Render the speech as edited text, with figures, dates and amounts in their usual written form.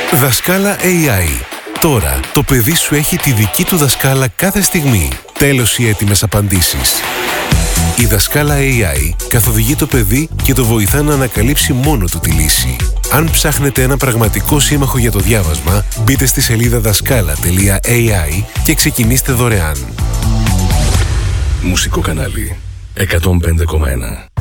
Δασκάλα AI. Τώρα το παιδί σου έχει τη δική του δασκάλα κάθε στιγμή. Τέλος οι έτοιμες απαντήσεις. Η Δασκάλα AI καθοδηγεί το παιδί και το βοηθά να ανακαλύψει μόνο του τη λύση. Αν ψάχνετε ένα πραγματικό σύμμαχο για το διάβασμα, μπείτε στη σελίδα δασκάλα.ai και ξεκινήστε δωρεάν. Μουσικό κανάλι 105,1.